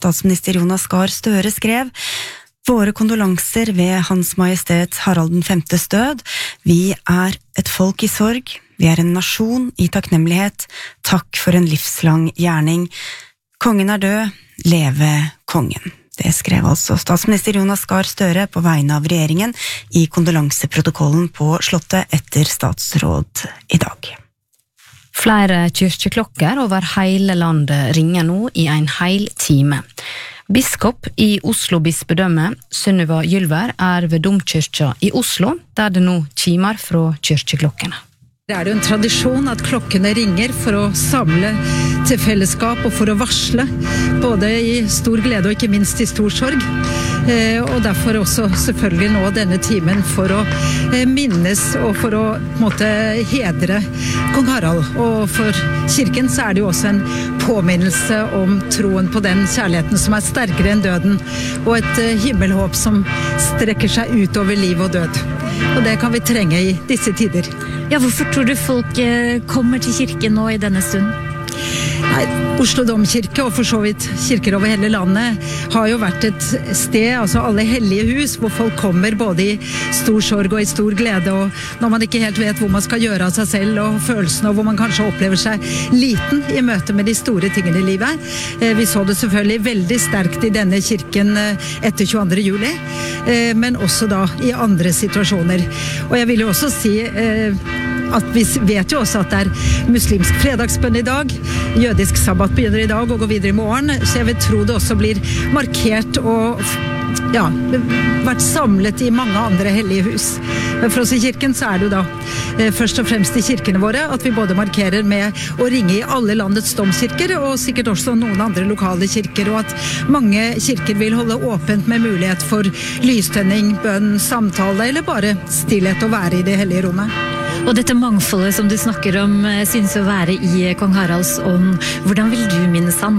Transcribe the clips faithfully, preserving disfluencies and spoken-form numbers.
statsminister Jonas Gahr Støre skrev: Våre kondolanser ved Hans Majestet Harald den femtes død. Vi er et folk i sorg. Vi er en nasjon i takknemlighet. Takk for en livslang gjerning. Kongen er død. Leve kongen. Det skrev altså statsminister Jonas Gahr Støre på vegne av regjeringen i kondolanseprotokollen på Slottet etter statsråd i dag. Flere kyrkjeklokker over hele landet ringer nå i en hel time. Biskop i Oslo bispedømme, Sunniva Gylver, er ved domkyrkja i Oslo, der det nå kimer fra kyrkjeklokkene. Det er jo en tradisjon at klokkene ringer for å samle til fellesskap og for å varsle, både i stor glede og ikke minst i stor sorg. Eh, og derfor også selvfølgelig nå denne timen for å eh, minnes og for å på en måte hedre kong Harald. Og for kirken så er det jo også en påminnelse om troen på den kjærligheten som er sterkere enn døden, og et eh, himmelhåp som strekker seg ut over liv og død. Og det kan vi trenge i disse tider. Ja, hvorfor tror du folk kommer til kirken nå i denne stund? Nei, Oslo domkirke og for så vidt kirker over hele landet har jo vært et sted, altså alle hellige hus, hvor folk kommer både i stor sorg og i stor glede, og når man ikke helt vet hvor man skal gjøre av seg selv og følelsene, og hvor man kanskje opplever seg liten i møte med de store tingene i livet. Vi så det selvfølgelig veldig sterkt i denne kirken etter tjueandre juli, men også da i andre situasjoner. Og jeg vil jo også si at vi vet jo også at det er muslimsk fredagsbønn i dag, jødisk sabbat begynner i dag og går videre i morgen, så jeg vil tro det også blir markert og ja, vært samlet i mange andre hellige hus. For oss i kirken så er det jo da først og fremst i kirkene våre at vi både markerer med å ringe i alle landets domkirker og sikkert også noen andre lokale kirker, og at mange kirker vil holde åpent med mulighet for lystenning, bønn, samtale eller bare stillhet å være i det hellige rommet. Og dette mangfoldet som du snakker om synes å være i kong Haralds ånd. Hvordan vil du minnes han?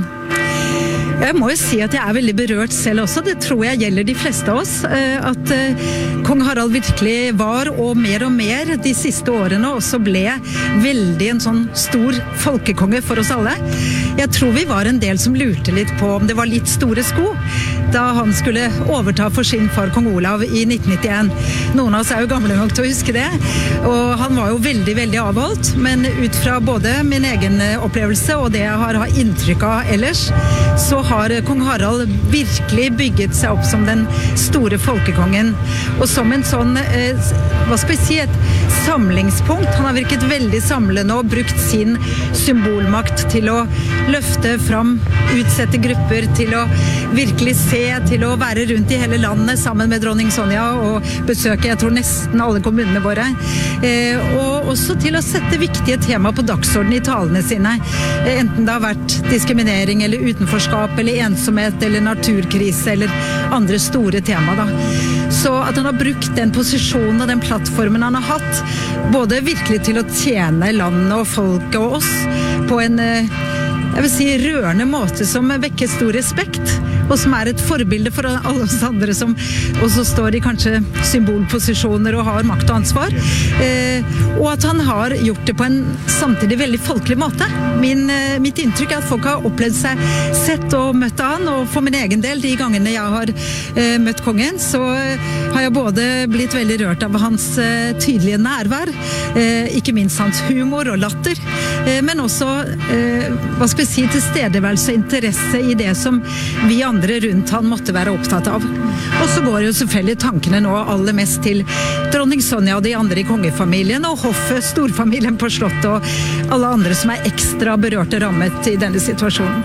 Jeg må jo si at jeg er veldig berørt selv også. Det tror jeg gjelder de fleste av oss. At kong Harald virkelig var, og mer og mer de siste årene også ble veldig en sånn stor folkekonge for oss alle. Jeg tror vi var en del som lurte litt på om det var litt store sko da han skulle overta for sin far kong Olav i nitten nittien. Noen av oss er jo gamle nok til å huske det, og han var jo veldig, veldig avholdt, men ut fra både min egen opplevelse og det jeg har inntrykk av ellers, så har kong Harald virkelig bygget seg opp som den store folkekongen, og som en sånn, eh, hva skal vi si, et samlingspunkt. Han har virket veldig samlende og brukt sin symbolmakt til å løfte fram, utsette grupper, til å virkelig se, til å være rundt i hele landet sammen med dronning Sonja og besøke, jeg tror nesten alle kommunene våre, eh, og også til å sette viktige tema på dagsordenen i talene sine, eh, enten det har vært diskriminering eller utenforskap eller ensomhet eller naturkrise eller andre store tema da. Så at han har brukt den posisjonen og den plattformen han har hatt, både virkelig til å tjene landet og folket og oss på en, jeg vil si, rørende måte som vekker stor respekt, og som er et forbilde for alle oss andre som også står i kanskje symbolposisjoner og har makt og ansvar, eh, og at han har gjort det på en samtidig veldig folkelig måte. Min, eh, mitt inntrykk er at folk har opplevd seg sett og møtt han, og for min egen del, de gangene jeg har eh, møtt kongen, så eh, har jeg både blitt veldig rørt av hans eh, tydelige nærvær, eh, ikke minst hans humor og latter, eh, men også eh, hva skal vi si, tilstedeværelse og interesse i det som vi andre rundt han måtte være opptatt av. Og så går jo selvfølgelig tankene nå aller mest til dronning Sonja og de andre i kongefamilien, og hoffet, storfamilien på Slottet, og alle andre som er ekstra berørt og rammet i denne situasjonen.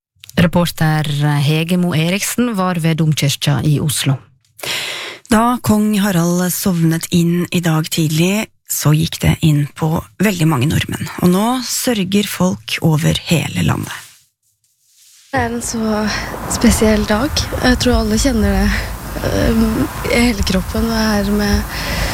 Reporter Hege Mo Eriksen var ved domkyrkja i Oslo. Da kong Harald sovnet inn i dag tidlig, så gikk det inn på veldig mange nordmenn, og nå sørger folk over hele landet. Det er en så spesiell dag. Jeg tror alle kjenner det um, i hele kroppen. Det er med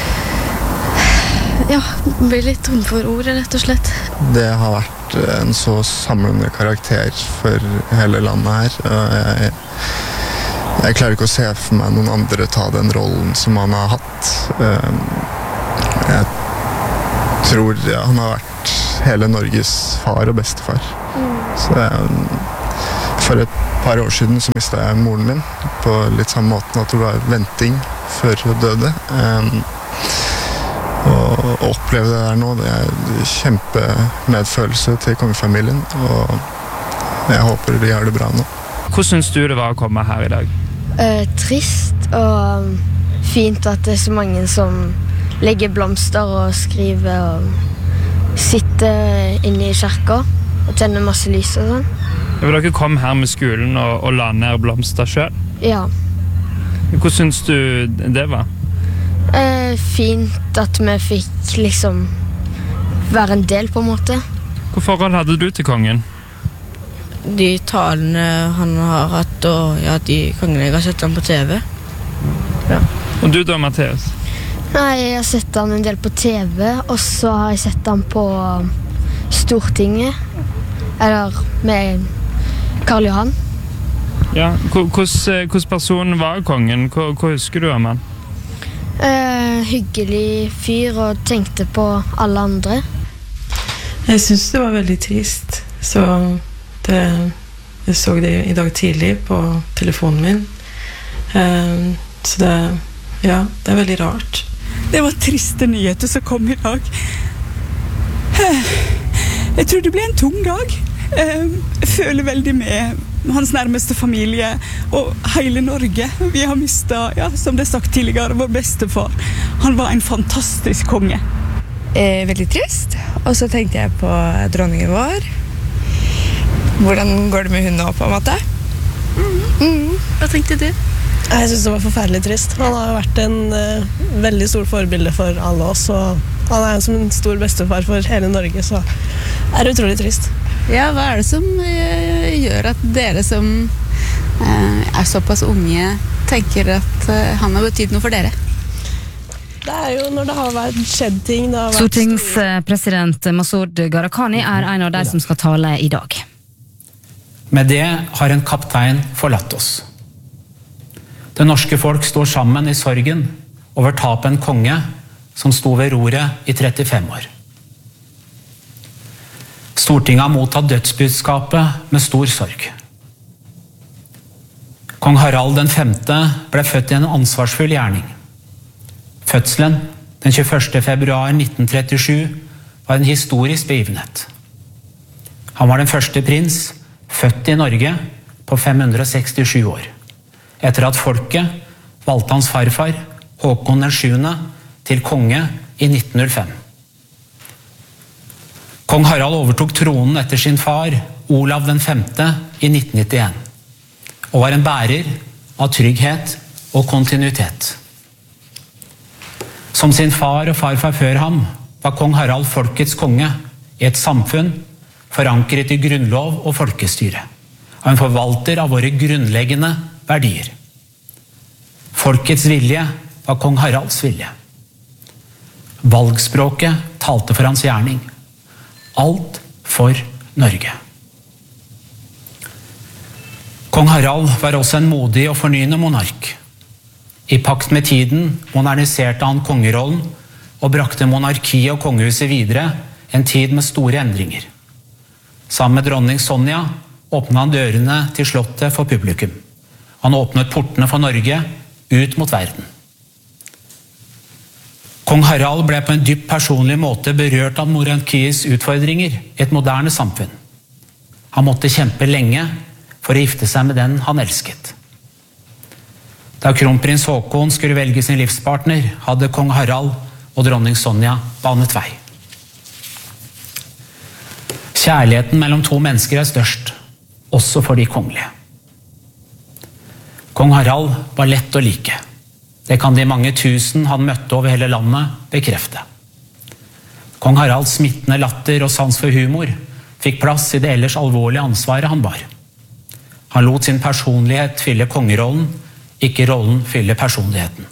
ja, blir litt tom for ord, rett og slett. Det har vært en så samlende karakter for hele landet her. Jeg, jeg klarer ikke å se for meg noen andre ta den rollen som han har hatt. Jeg tror ja, han har vært hele Norges far og bestefar. Så det er for et par år siden så mistet jeg moren min på litt samme måten at det var venting før hun døde. Um, og å oppleve det der nå, det er kjempemedfølelse til kongefamilien, og jeg håper de har det bra nå. Hvordan synes du det var å komme her i dag? Eh, trist og fint at det er så mange som legger blomster og skriver og sitter inne i kirka og tenner masse lys og sånn. Vil dere komme her med skolen og, og la ned blomster selv? Ja. Hvordan synes du det var? Eh, fint at vi fikk liksom være en del på en måte. Hvilket forhold hadde du til kongen? De talene han har hatt, og ja, de kongene jeg har sett han på T V. Ja. Og du da, Mathias? Nei, jeg har sett han en del på T V, og så har jeg sett han på Stortinget, eller med Karl Johan. Ja, hvordan person var kongen? Hva, hva husker du om han? Eh, hyggelig fyr og tenkte på alle andre. Jeg synes det var veldig trist, så det, jeg så det i dag tidlig på telefonen min. Eh, så det, ja, det er veldig rart. Det var triste nyheter som kom i dag. Jeg tror det ble en tung dag. Jeg føler veldig med hans nærmeste familie og hele Norge. Vi har mistet, ja, som det er sagt tidligere, vår bestefar. Han var en fantastisk konge. Eh, veldig trist. Og så tenkte jeg på dronningen vår. Hvordan går det med hun nå, på en måte? Mm. Mm. Hva tenkte du? Jeg synes det var forferdelig trist. Han har vært en uh, veldig stor forbilde for alle oss, og han er som en stor bestefar for hele Norge, så det er utrolig trist. Ja, hva er det som uh, gjør at dere som uh, er såpass unge tenker at uh, han har betydd noe for dere? Det er jo når det har vært skjedd ting. Det har vært Stortingspresident Masud Gharahkhani er en av de som skal tale i dag. Med det har en kaptein forlatt oss. Det norske folk står sammen i sorgen over tapet en konge som sto ved roret i trettifem år. Stortinget har mottatt dødsbudskapet med stor sorg. Kong Harald den femte ble født i en ansvarsfull gjerning. Fødselen den tjueførste februar nitten trettisju var en historisk begivenhet. Han var den første prins født i Norge på fem hundre sekstisju år. Etter at folket valgte hans farfar, Håkon den sjuende, til konge i nitten null fem. Kong Harald overtok tronen etter sin far, Olav den femte, i nitten nittien, og var en bærer av trygghet og kontinuitet. Som sin far og farfar før ham, var kong Harald folkets konge i et samfunn forankret i grunnlov og folkestyre, og en forvalter av våre grunnleggende verdier. Folkets vilje var kong Haralds vilje. Valgspråket talte for hans gjerning. Alt for Norge. Kong Harald var også en modig og fornyende monark. I pakt med tiden moderniserte han kongerollen og brakte monarkiet og kongehuset videre en tid med store endringer. Sammen med dronning Sonja åpnet han dørene til slottet for publikum. Han åpnet portene for Norge ut mot verden. Kong Harald ble på en dypt personlig måte berørt av monarkiets utfordringer i et moderne samfunn. Han måtte kjempe lenge for å gifte seg med den han elsket. Da kronprins Håkon skulle velge sin livspartner, hadde kong Harald og dronning Sonja banet vei. Kjærligheten mellom to mennesker er størst, også for de kongelige. Kong Harald var lett å like. Det kan de mange tusen han møtte over hele landet bekrefte. Kong Haralds smittende latter og sans for humor fikk plass i det ellers alvorlige ansvaret han bar. Han lot sin personlighet fylle kongerollen, ikke rollen fylle personligheten.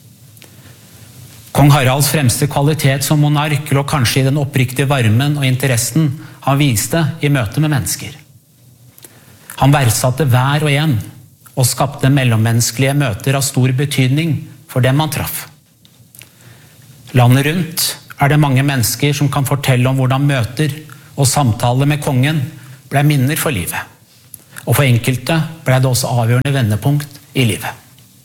Kong Haralds fremste kvalitet som monark lå kanskje i den oppriktige varmen og interessen han viste i møte med mennesker. Han verdsatte hver og en, og skapte mellommenneskelige møter av stor betydning for dem han traff. Landet rundt er det mange mennesker som kan fortelle om hvordan møter og samtaler med kongen ble minner for livet. og for enkelte ble det også avgjørende vendepunkt i livet.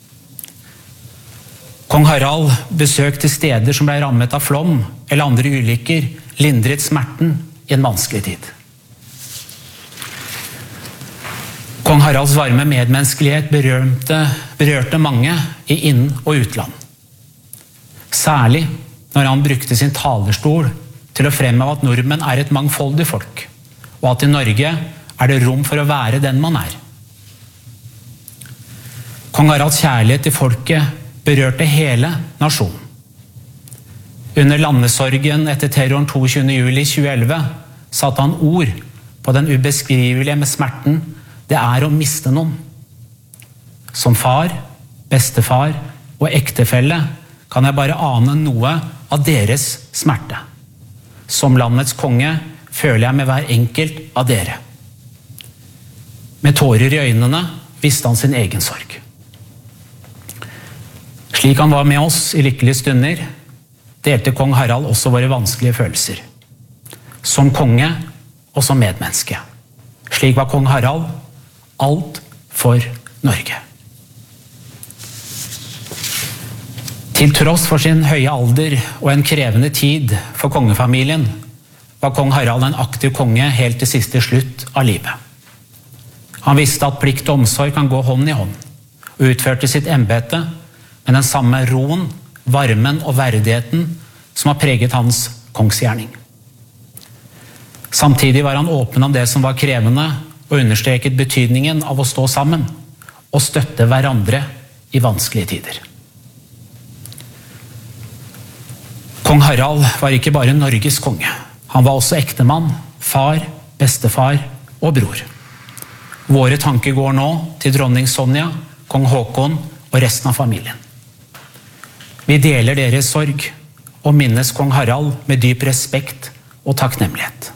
Kong Harald besøkte steder som ble rammet av flom eller andre ulykker, lindret smerten i en vanskelig tid. Kong Haralds varme medmenneskelighet berørte, berørte mange i inn- og utland. Særlig når han brukte sin talerstol til å fremheve at nordmenn er et mangfoldig folk, og at i Norge er det rom for å være den man er. Kong Haralds kjærlighet til folket berørte hele nasjonen. Under landesorgen etter terroren toogtyvende juli tjueelleve satte han ord på den ubeskrivelige med smerten det er å miste noen. Som far, bestefar og ektefelle kan jeg bare ane noe av deres smerte. Som landets konge føler jeg med hver enkelt av dere. Med tårer i øynene visste han sin egen sorg. Slik han var med oss i lykkelige stunder, delte kong Harald også våre vanskelige følelser. Som konge og som medmenneske. Slik var kong Harald alt for Norge. Til tross for sin høye alder og en krevende tid for kongefamilien, var kong Harald en aktiv konge helt til siste slutt av livet. Han visste at plikt og omsorg kan gå hånd i hånd, og utførte sitt embete med den samme roen, varmen og verdigheten som har preget hans kongsgjerning. Samtidig var han åpen om det som var krevende, og understreket betydningen av å stå sammen og støtte hverandre i vanskelige tider. Kong Harald var ikke bare Norges konge. Han var også ektemann, far, bestefar og bror. Våre tanker går nå til dronning Sonja, kong Håkon og resten av familien. Vi deler deres sorg og minnes kong Harald med dyp respekt og takknemlighet.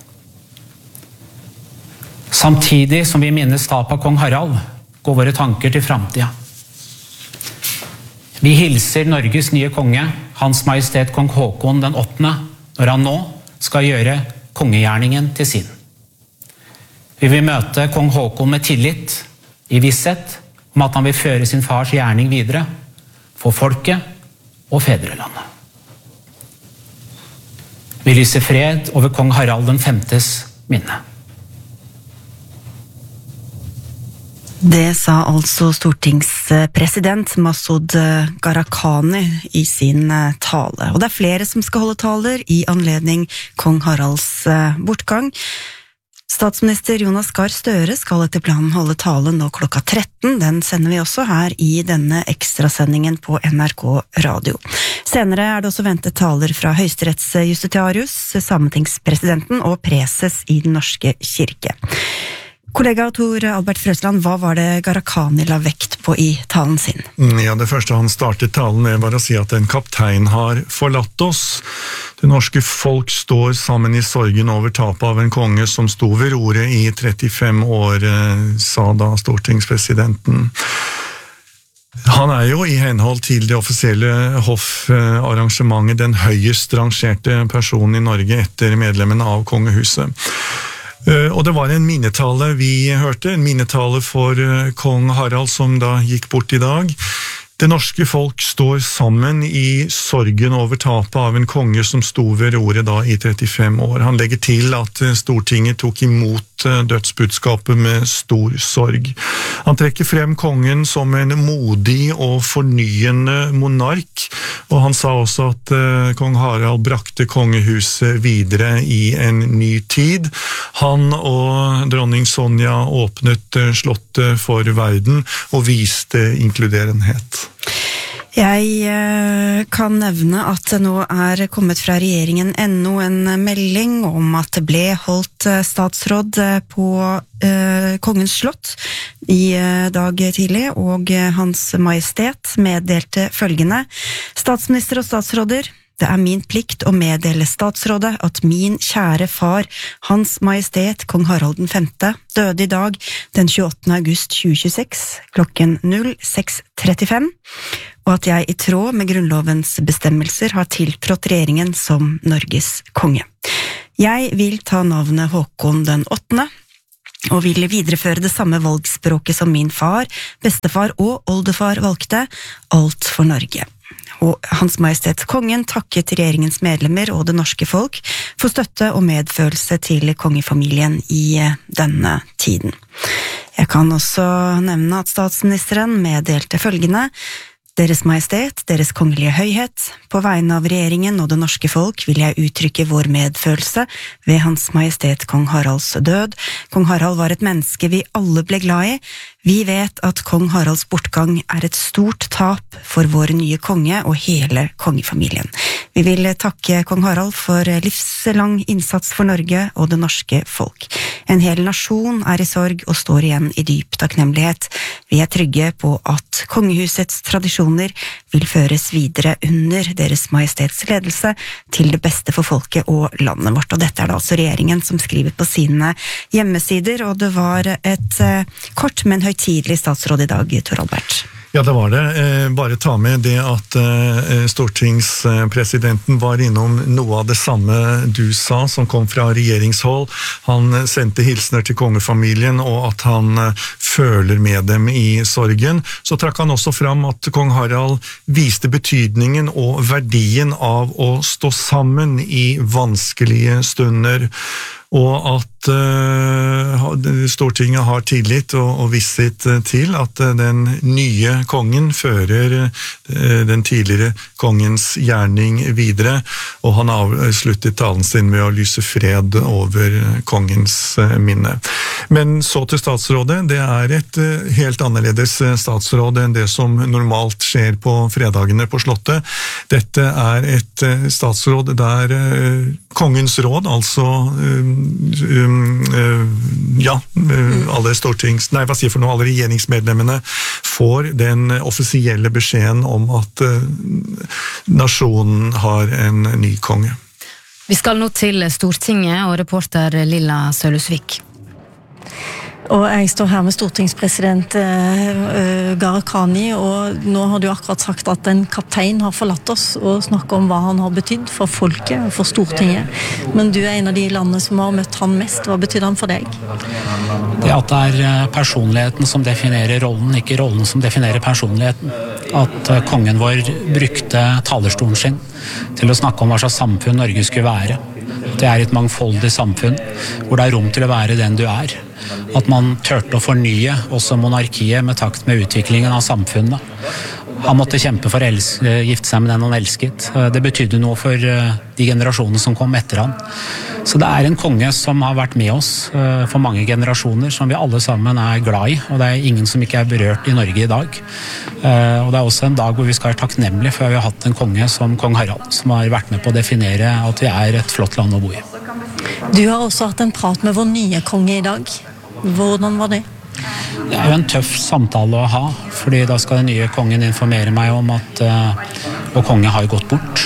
Samtidig som vi minnes tap av kong Harald, går våre tanker til fremtiden. Vi hilser Norges nye konge, Hans Majestet kong Håkon den åttende, når han nå skal gjøre kongegjerningen til sin. Vi vil møte kong Håkon med tillit, i visshet om at han vil føre sin fars gjerning videre, for folket og fedrelandet. Vi lyser fred over kong Harald den femtes minne. Det sa altså stortingspresident Masud Gharahkhani i sin tale. Og det er flere som skal holde taler i anledning kong Haralds bortgang. Statsminister Jonas Gahr Støre skal etter planen holde tale nå klokka tretten. Den sender vi også her i denne ekstrasendingen på N R K Radio. Senere er det også ventet taler fra høyesterettsjustitiarius, sametingspresidenten og preses i Den norske kirke. Kollega Tor Albert Frøsland, hva var det Gharahkhani la vekt på i talen sin? Ja, det første han startet talen med var å si at en kaptein har forlatt oss. Det norske folk står sammen i sorgen over tapet av en konge som sto ved roret i trettifem år, sa da stortingspresidenten. Han er jo i henhold til det offisielle hoffarrangementet den høyest rangerte personen i Norge etter medlemmene av kongehuset. Og det var en minnetale vi hørte, en minnetale for kong Harald som da gikk bort i dag. Det norske folk står sammen i sorgen over tapet av en konge som sto ved roret da i trettifem år. Han legger til at Stortinget tok imot dødsbudskapet med stor sorg. Han trekker frem kongen som en modig og fornyende monark, og han sa også at uh, kong Harald brakte kongehuset videre i en ny tid. Han og dronning Sonja åpnet uh, slottet for verden og viste inkluderenhet. Jeg eh, kan nevne at det nå er kommet fra regjeringen enda en melding om at det ble holdt statsråd på eh, Kongens slott i eh, dag tidlig, og Hans Majestet meddelte følgende: Statsminister og statsråder, det er min plikt å meddele statsrådet at min kjære far, Hans Majestet kong Harald den femte, døde i dag den tjueåttende august tjue tjueseks klokken null seks trettifem, og at jeg i tråd med grunnlovens bestemmelser har tiltrådt regjeringen som Norges konge. Jeg vil ta navnet Håkon den åttende, og ville videreføre det samme valgspråket som min far, bestefar og oldefar valgte, alt for Norge. Og Hans Majestet Kongen takket regjeringens medlemmer og det norske folk for støtte og medfølelse til kongefamilien i denne tiden. Jeg kan også nevne at statsministeren meddelte følgende: Deres Majestet, Deres Kongelige Høyhet, på vegne av regjeringen og det norske folk vil jeg uttrykke vår medfølelse ved Hans Majestet Kong Haralds død. Kong Harald var et menneske vi alle ble glad i. Vi vet at Kong Haralds bortgang er et stort tap for vår nye konge og hele kongefamilien. Vi vil takke Kong Harald for livslang innsats for Norge og det norske folk. En hel nasjon er i sorg og står igjen i dyp takknemlighet. Vi er trygge på at kongehusets tradisjoner vil føres videre under Deres Majestets ledelse til det beste for folket og landet vårt. Og dette er det altså regjeringen som skriver på sine hjemmesider, og det var et eh, kort, men høytidelig statsråd i dag, Tor Albert. Ja, det var det. Bare ta med det at stortingspresidenten var innom noe av det samme du sa, som kom fra regjeringshold. Han sendte hilsner til kongefamilien, og at han føler med dem i sorgen. Så trakk han også fram at kong Harald viste betydningen og verdien av å stå sammen i vanskelige stunder, og at uh, Stortinget har tillit og, og visshet til at uh, den nye kongen fører uh, den tidligere kongens gjerning videre, og han avsluttet talen sin med å lyse fred over kongens uh, minne. Men så til statsrådet. Det er et uh, helt annerledes statsråd enn det som normalt skjer på fredagene på Slottet. Dette er et uh, statsråd der uh, kongens råd, altså uh, Um, uh, ja, uh, alle stortings, nei, hva sier for noe, alle regjeringsmedlemmene får den offisielle beskjeden om at uh, nasjonen har en ny konge. Vi skal nå til Stortinget og reporter Lilla Sølhusvik. Og jeg står her med stortingspresident uh, Gharahkhani, og nå har du akkurat sagt at en kaptein har forlatt oss og snakket om hva han har betydd for folket og for Stortinget. Men du er en av de landene som har møtt han mest. Hva betyr han for deg? Det at det er personligheten som definerer rollen, ikke rollen som definerer personligheten. At kongen vår brukte talerstolen sin til å snakke om hva slags samfunn Norge skulle være. Det er et mangfoldig samfunn hvor det er rom til å være den du er. At man tørte å fornye også monarkiet med takt med utviklingen av samfunnet. Han måtte kjempe for å gifte seg med den han elsket. Det betydde noe for de generasjonene som kom etter han. Så det er en konge som har vært med oss for mange generasjoner, som vi alle sammen er glad i, og det er ingen som ikke er berørt i Norge i dag. Og det er også en dag hvor vi skal være takknemlige for at vi har hatt en konge som kong Harald, som har vært med på å definere at vi er et flott land å bo i. Du har også hatt en prat med vår nye konge i dag. Hvordan var det? Det er jo en tøff samtale å ha, fordi da skal den nye kongen informere meg om at uh, vår konge har gått bort.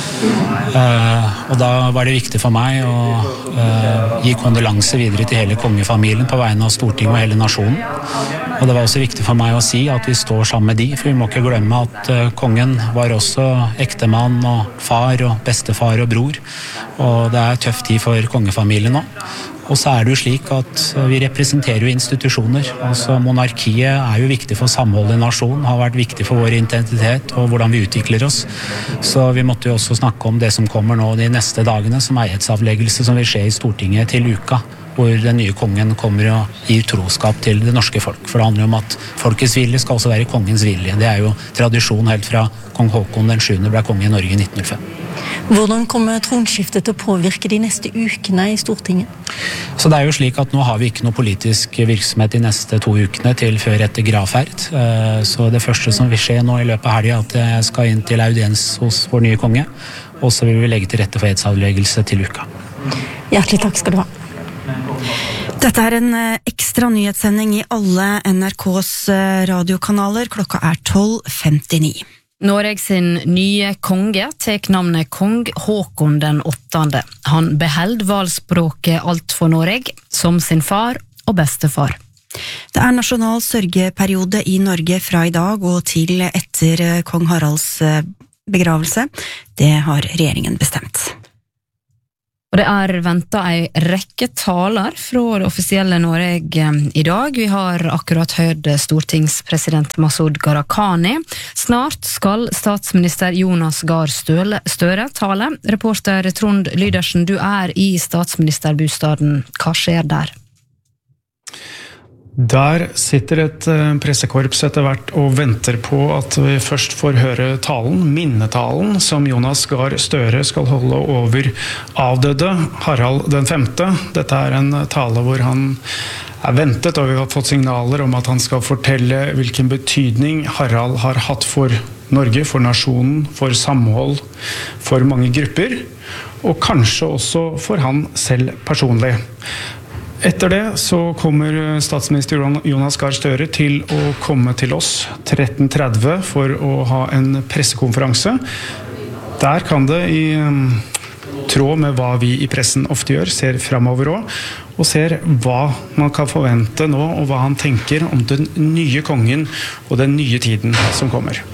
Uh, og da var det viktig for meg å uh, gi kondolanse videre til hele kongefamilien på vegne av Stortinget og hele nasjonen. Og det var også viktig for meg å si at vi står sammen med de, for vi må ikke glemme at uh, kongen var også ektemann og far og bestefar og bror. Og det er tøff tid for kongefamilien nå. Og så er det jo slik at vi representerer jo institusjoner. Altså monarkiet er jo viktig for samholdet i nasjonen, har vært viktig for vår identitet og hvordan vi utvikler oss. Så vi måtte jo også snakke om det som kommer nå de neste dagene, som er edsavleggelse som vil skje i Stortinget til uka, hvor den nye kongen kommer og gir troskap til det norske folk. For det handler jo om at folkets vilje skal også være kongens vilje. Det er jo tradisjon helt fra kong Håkon den sjuende ble konge i Norge i nitten null fem. Hvordan kommer tronskiftet til å påvirke de neste ukene i Stortinget? Så det er jo slik at nå har vi ikke noe politisk virksomhet de neste to ukene til før etter gravferd. Så det første som vil skje nå i løpet av helgen er at jeg skal inn til audiens hos vår nye konge, og så vil vi legge til rette for edsavleggelse til uka. Hjertelig takk skal du ha. Dette er en ekstra nyhetssending i alle N R K's radiokanaler. Klokka er tolv femtini. Noreg sin nye konge tek navnet kong Håkon den åttende. Han beheld valspråket alt for Noreg, som sin far og bestefar. Det er nasjonal sørgeperiode i Norge fra i dag og til etter kong Haralds begravelse. Det har regjeringen bestemt. Og det er ventet en rekke taler fra det offisielle Norge i dag. Vi har akkurat hørt stortingspresident Masud Gharahkhani. Snart skal statsminister Jonas Gahr Støre tale. Reporter Trond Lydersen, du er i statsministerbostaden. Hva skjer der? Der sitter et pressekorps etter hvert og venter på at vi først får høre talen, minnetalen, som Jonas Gahr Støre skal holde over avdøde Harald den femte. Dette er en tale hvor han er ventet, og vi har fått signaler om at han skal fortelle hvilken betydning Harald har hatt for Norge, for nasjonen, for samhold, for mange grupper, og kanskje også for han selv personlig. Etter det så kommer statsminister Jonas Gahr Støre til å komme til oss tretten tretti for å ha en pressekonferanse. Der kan det i tråd med hva vi i pressen ofte gjør, ser fremover også, og ser hva man kan forvente nå, og hva han tenker om den nye kongen og den nye tiden som kommer.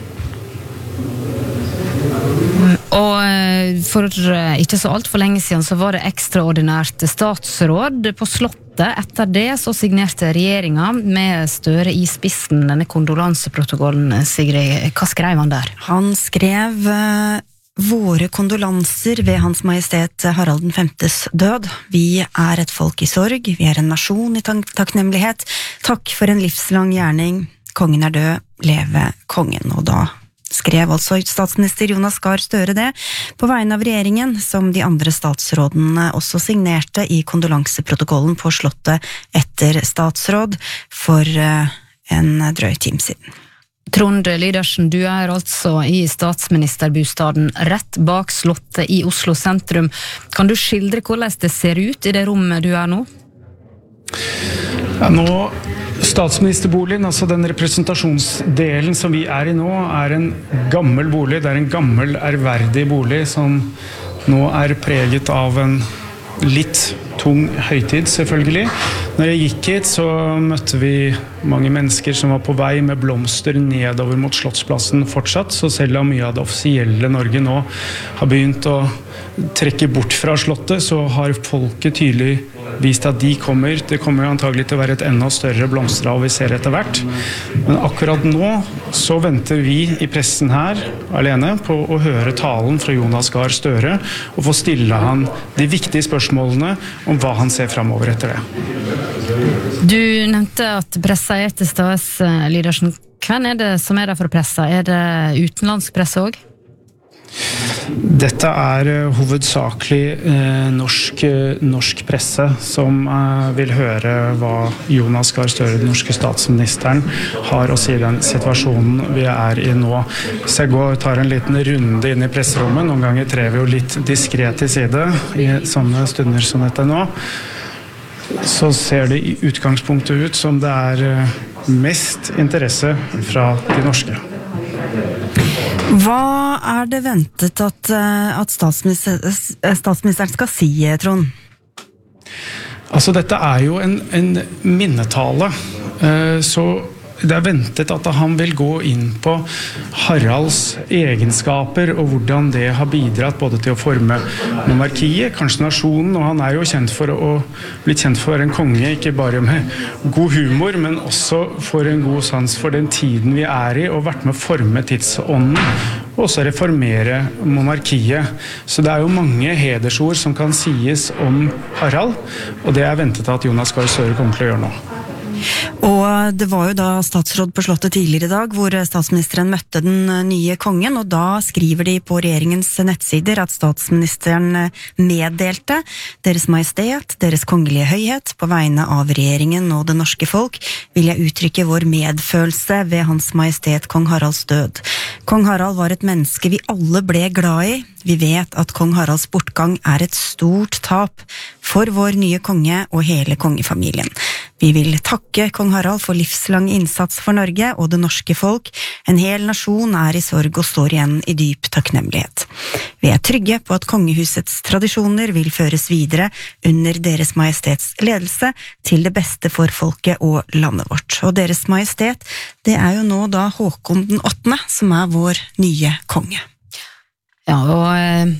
Og for ikke så alt for lenge siden så var det ekstraordinært statsråd på Slottet. Etter det så signerte regjeringen med Støre i spissen denne kondolanseprotokollen. Sigrid, hva skrev han der? Han skrev våre kondolanser ved Hans Majestet Harald den femtes død. Vi er et folk i sorg, vi er en nasjon i tak- takknemlighet. Takk for en livslang gjerning. Kongen er død, leve kongen. Og da skrev altså statsminister Jonas Gahr Støre det på vegne av regjeringen, som de andre statsrådene også signerte i kondolanseprotokollen på Slottet etter statsråd for en drøy time siden. Trond Lydersen, du er altså i statsministerbostaden rett bak Slottet i Oslo sentrum. Kan du skildre hvordan det ser ut i det rommet du er nå? Ja, nå Statsministerboligen, altså den representasjonsdelen som vi er i nå, er en gammel bolig. Det er en gammel, ærverdig bolig som nå er preget av en litt tung høytid, selvfølgelig. Når jeg gikk hit, så møtte vi mange mennesker som var på vei med blomster nedover mot Slottsplassen fortsatt, så selv om mye av det offisielle Norge nå har begynt å trekke bort fra Slottet, så har folket tydelig vist at de kommer. Det kommer jo antagelig til å være et enda større blomsterhav vi ser etter hvert. Men akkurat nå så venter vi i pressen her alene på å høre talen fra Jonas Gahr Støre og få stille han de viktige spørsmålene om hva han ser fremover etter det. Du nevnte at pressa er til stades, Lydersen. Hvem er det som er der for pressa? Er det utenlandsk presse også? Dette er uh, hovedsakelig uh, norsk, uh, norsk presse som uh, vil høre hva Jonas Gahr Støre, den norske statsministeren, har å si i den situasjonen vi er i nå. Så jeg går, tar en liten runde inn i presserommet. Noen ganger trer vi jo litt diskret til side i sånne stunder som dette nå. Så ser det i utgangspunktet ut som det er uh, mest interesse fra de norske. Hva er det ventet at, at statsminister, statsministeren skal si, Trond? Altså, dette er jo en, en minnetale, så det er ventet at han vil gå inn på Haralds egenskaper og hvordan det har bidratt både til å forme monarkiet, kanskje nasjonen, og han er jo kjent for å bli kjent for en konge, ikke bare med god humor, men også for en god sans for den tiden vi er i, og vært med å forme tidsånden, og også reformere monarkiet. Så det er jo mange hedersord som kan sies om Harald, og det er ventet at Jonas Gahr Støre kommer til å gjøre nå. Og det var jo da statsråd på Slottet tidligere i dag, hvor statsministeren møtte den nye kongen, og da skriver de på regjeringens nettsider at statsministeren meddelte Deres Majestet, Deres Kongelige Høyhet, på vegne av regjeringen og det norske folk, vil jeg uttrykke vår medfølelse ved Hans Majestet Kong Haralds død. Kong Harald var et menneske vi alle ble glad i. Vi vet at Kong Haralds bortgang er et stort tap for vår nye konge og hele kongefamilien. Vi vil takke Kong Harald for livslang innsats for Norge og det norske folk. En hel nasjon er i sorg og står igjen i dyp takknemlighet. Vi er trygge på at kongehusets tradisjoner vil føres videre under Deres Majestets ledelse til det beste for folket og landet vårt. Og Deres Majestet, det er jo nå da Håkon den åttende som er vår nye konge. Ja, og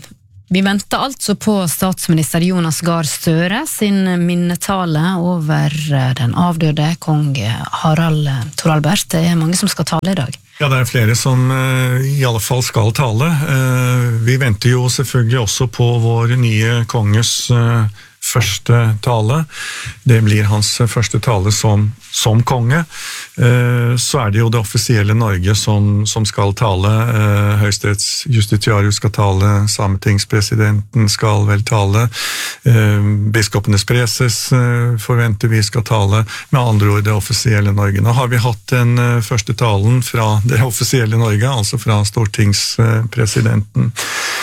Vi venter altså på statsminister Jonas Gahr Støre sin minnetale over den avdøde kong Harald Toralbert. Det er mange som skal tale i dag. Ja, det er flere som uh, i alle fall skal tale. Uh, vi venter jo selvfølgelig også på vår nye konges uh, første tale. Det blir hans første tale som, som konge. Uh, så er det jo det offisielle Norge som, som skal tale. Uh, Høyesterettsjustitiarius skal tale, Sametingspresidenten skal vel tale, uh, biskopenes preses uh, forventer vi skal tale, med andre ord det offisielle Norge. Nå har vi hatt den uh, første talen fra det offisielle Norge, altså fra stortingspresidenten.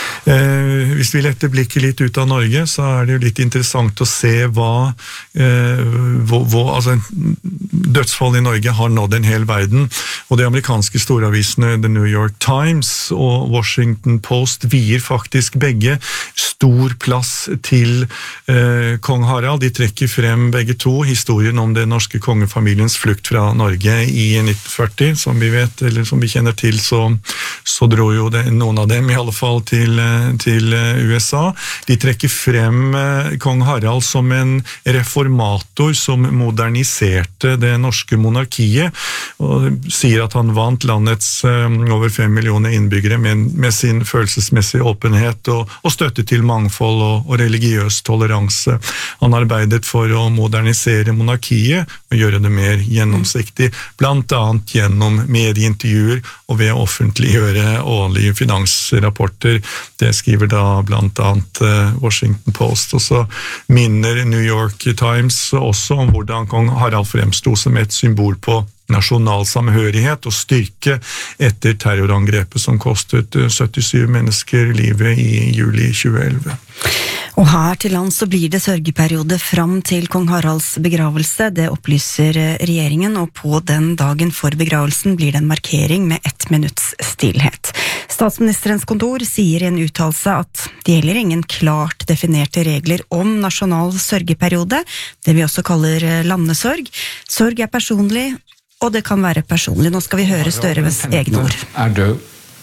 Eh, hvis vi letter blikket litt ut av Norge, så er det jo litt interessant å se hva, eh, hvor, hvor altså, dødsfall i Norge har nådd en hel verden, og de amerikanske storavisene The New York Times og Washington Post vier faktisk begge stor plass til eh, kong Harald. De trekker frem begge to historien om den norske kongefamiliens flukt fra Norge i nitten førti, som vi vet, eller som vi kjenner til, så, så dro jo det, noen av dem i alle fall til til U S A. De trekker frem kong Harald som en reformator som moderniserte det norske monarkiet, og sier at han vant landets over fem millioner innbyggere med, med sin følelsesmessige åpenhet og, og støtte til mangfold og, og religiøs toleranse. Han arbeidet for å modernisere monarkiet og gjøre det mer gjennomsiktig, blant annet gjennom medieintervjuer og ved å offentliggjøre årlige finansrapporter. Det skriver da blant annet Washington Post, og så minner New York Times også om hvordan kong Harald fremstod som et symbol på nasjonal samhørighet og styrke etter terrorangrepet som kostet syttisju mennesker livet i juli tjue elleve. Og her til land så blir det sørgeperiode fram til kong Haralds begravelse, det opplyser regjeringen, og på den dagen for begravelsen blir det en markering med ett minutts stillhet. Statsministerens kontor sier i en uttalelse at det gjelder ingen klart definerte regler om nasjonal sørgeperiode, det vi også kaller landesorg. Sorg er personlig, og det kan være personlig. Nå skal vi høre Støres egne ord. Er død.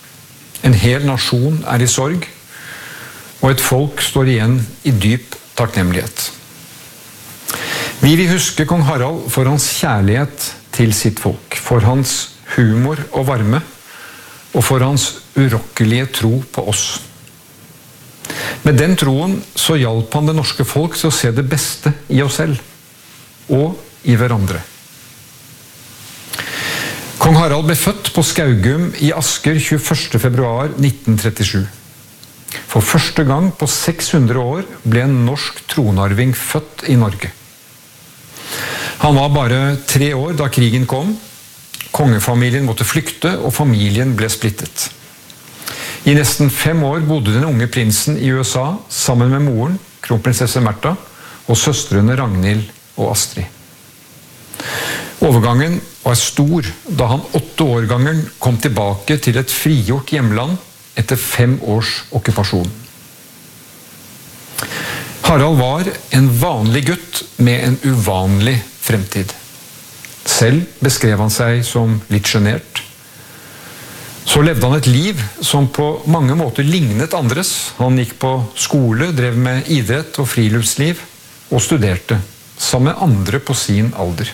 En hel nasjon er i sorg, og et folk står igjen i dyp takknemlighet. Vi vil huske kong Harald for hans kjærlighet til sitt folk, for hans humor og varme, og for hans urokkelige tro på oss. Med den troen så hjalp han det norske folk til å se det beste i oss selv, og i hverandre. Kong Harald ble født på Skaugum i Asker tjueførste februar nitten trettisju. For første gang på seks hundre år ble en norsk tronarving født i Norge. Han var bare tre år da krigen kom. Kongefamilien måtte flykte, og familien ble splittet. I nesten fem år bodde den unge prinsen i U S A sammen med moren, kronprinsesse Märtha, og søstrene Ragnhild og Astrid. Overgangen var stor da han åtte år gangen kom tilbake til et frigjort hjemland etter fem års okkupasjon. Harald var en vanlig gutt med en uvanlig fremtid. Selv beskrev han seg som litt genert. Så levde han et liv som på mange måter lignet andres. Han gikk på skole, drev med idrett og friluftsliv, og studerte, sammen med andre på sin alder.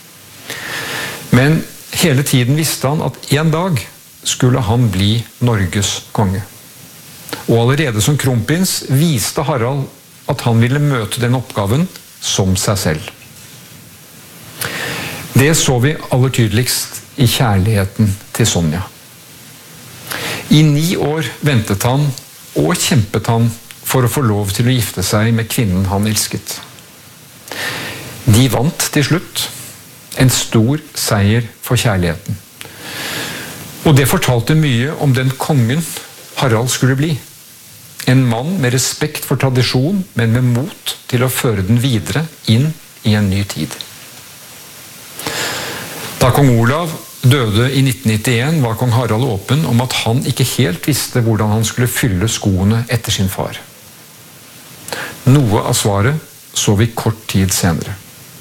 Men hele tiden visste han at en dag skulle han bli Norges konge. Og allerede som kronprins viste Harald at han ville møte den oppgaven som seg selv. Det så vi aller tydeligst i kjærligheten til Sonja. I ni år ventet han og kjempet han for å få lov til å gifte seg med kvinnen han elsket. De vant til slutt. En stor seier for kjærligheten. Og det fortalte mye om den kongen Harald skulle bli. En mann med respekt for tradisjon, men med mot til å føre den videre inn i en ny tid. Da kong Olav døde i nitten nittien, var kong Harald åpen om at han ikke helt visste hvordan han skulle fylle skoene etter sin far. Noe av svaret så vi kort tid senere.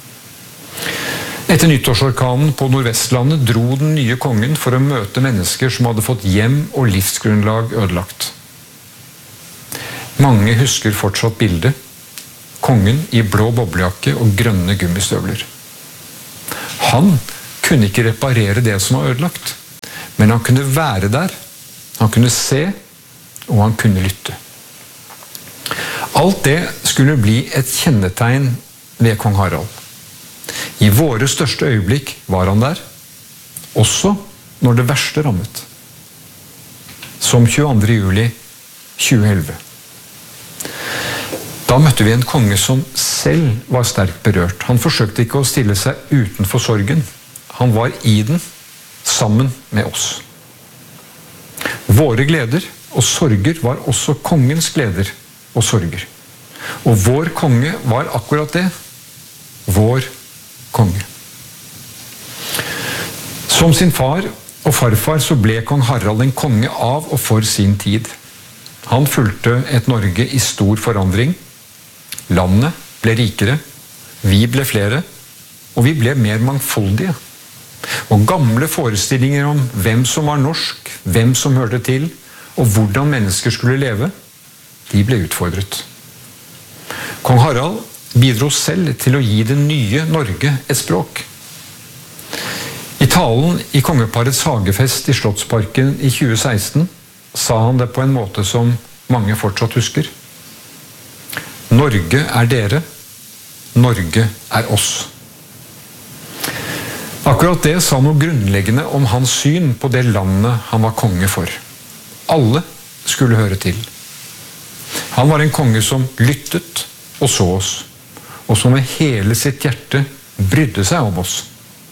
Etter nyttårsorkanen på Nordvestlandet dro den nye kongen for å møte mennesker som hadde fått hjem og livsgrunnlag ødelagt. Mange husker fortsatt bildet. Kongen i blå boblejakke og grønne gummistøvler. Han kunne ikke reparere det som var ødelagt, men han kunne være der, han kunne se, og han kunne lytte. Alt det skulle bli et kjennetegn ved kong Harald. I våre største øyeblikk var han der, også når det verste rammet. Som tjueandre juli tjueelleve. Da møtte vi en konge som selv var sterkt berørt. Han forsøkte ikke å stille seg utenfor sorgen. Han var i den, sammen med oss. Våre gleder og sorger var også kongens gleder og sorger. Og vår konge var akkurat det. Vår konge. Som sin far og farfar så ble kong Harald en konge av og for sin tid. Han fulgte et Norge i stor forandring. Landet ble rikere, vi ble flere, og vi ble mer mangfoldige. Og gamle forestillinger om hvem som var norsk, hvem som hørte til, og hvordan mennesker skulle leve, de ble utfordret. Kong Harald bidro selv til å gi det nye Norge et språk. I talen i kongeparets hagefest i Slottsparken i tjue seksten sa han det på en måte som mange fortsatt husker. Norge er dere, Norge er oss. Akkurat det sa noe grunnleggende om hans syn på det landet han var konge for. Alle skulle høre til. Han var en konge som lyttet og så oss, og som med hele sitt hjerte brydde seg om oss.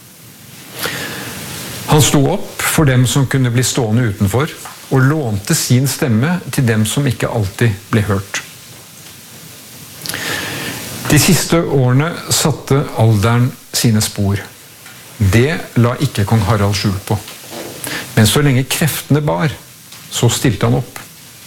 Han sto opp for dem som kunne bli stående utenfor, og lånte sin stemme til dem som ikke alltid ble hørt. De siste årene satte alderen sine spor. Det la ikke kong Harald skjul på. Men så lenge kreftene bar, så stilte han opp.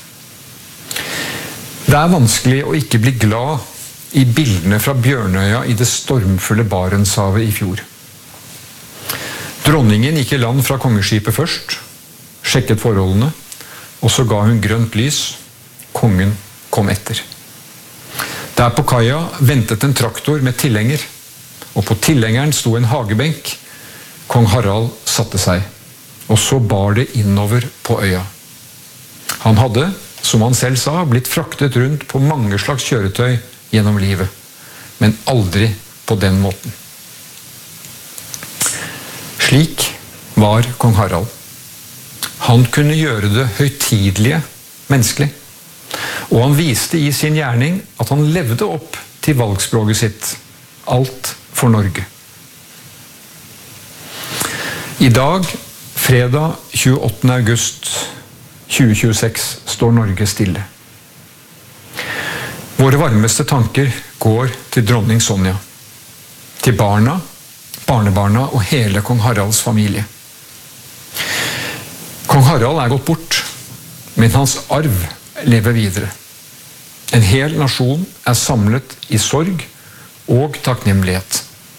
Det er vanskelig å ikke bli glad i bildene fra Bjørnøya i det stormfulle Barentshavet i fjor. Dronningen gikk i land fra kongeskipet først, sjekket forholdene, og så ga hun grønt lys. Kongen kom etter. Der på kaia ventet en traktor med tilhenger, og på tilhengeren sto en hagebenk. Kong Harald satte seg, og så bar det innover på øya. Han hadde, som han selv sa, blitt fraktet rundt på mange slags kjøretøy gjennom livet, men aldri på den måten. Slik var kong Harald. Han kunne gjøre det høytidelige menneskelig, og han viste i sin gjerning at han levde opp til valgspråket sitt, alt for Norge. I dag, fredag tjueåttende august tjue tjueseks, står Norge stille. Våre varmeste tanker går til dronning Sonja, til barna, barnebarna og hele kong Haralds familie. Kong Harald er gått bort, men hans arv lever videre. En hel nasjon er samlet i sorg og takknemlighet.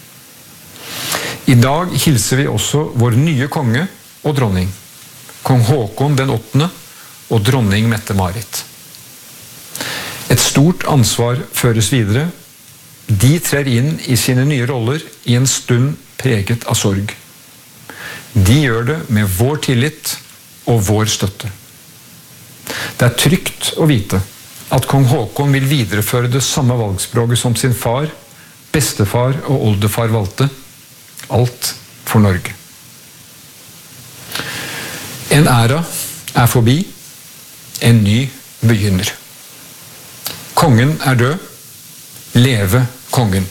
I dag hilser vi også vår nye konge og dronning, kong Håkon den åttende og dronning Mette-Marit. Et stort ansvar føres videre. De trer inn i sine nye roller i en stund preget av sorg. De gjør det med vår tillit og vår støtte. Det er trygt å vite at kong Håkon vil videreføre det samme valgspråket som sin far, bestefar og oldefar valgte. Alt for Norge. En æra er forbi, en ny begynner. Kongen er død, leve kongen.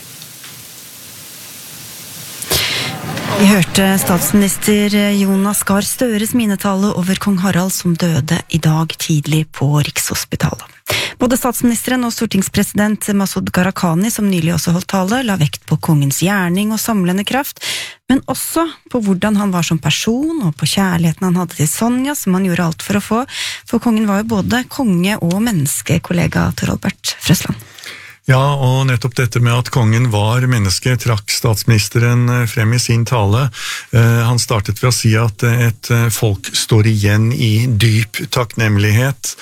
Vi hørte statsminister Jonas Gahr Støres minnetale over kong Harald som døde i dag tidlig på Rikshospitalet. Både statsministeren og stortingspresident Masud Gharahkhani, som nylig også holdt tale, la vekt på kongens gjerning og samlende kraft, men også på hvordan han var som person og på kjærligheten han hadde til Sonja, som han gjorde alt for å få, for kongen var jo både konge og menneske, kollega Tor Albert Frøsland. Ja, og nettopp dette med at kongen var menneske trakk statsministeren frem i sin tale. Han startet ved å si at et folk står igjen i dyp takknemlighet,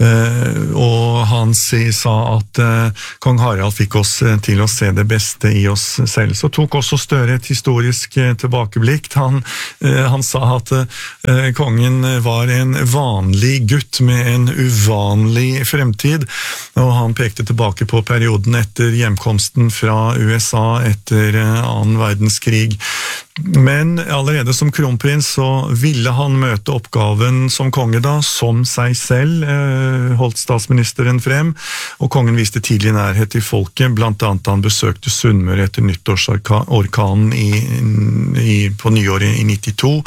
og han sa at kong Harald fikk oss til å se det beste i oss selv. Så tok også Støre et historisk tilbakeblikk. Han, han sa at kongen var en vanlig gutt med en uvanlig fremtid, og han pekte tilbake på perioden etter hjemkomsten fra U S A etter annen verdenskrig. Men allerede som kronprins så ville han møte oppgaven som konge da, som seg selv, holdt statsministeren frem, og kongen viste tidlig nærhet til folket, blant annet han besøkte Sunnmøre etter nyttårsorkanen i, i, på nyåret i nittito.